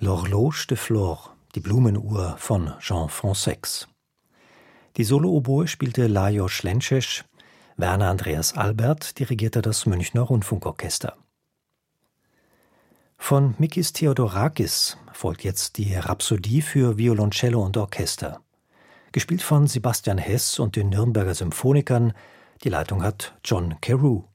L'Horloge de Flore, die Blumenuhr von Jean Fransex. Die Solo-Oboe spielte Lajos Lences, Werner Andreas Albert dirigierte das Münchner Rundfunkorchester. Von Mikis Theodorakis folgt jetzt die Rhapsodie für Violoncello und Orchester. Gespielt von Sebastian Hess und den Nürnberger Symphonikern, die Leitung hat John Carew.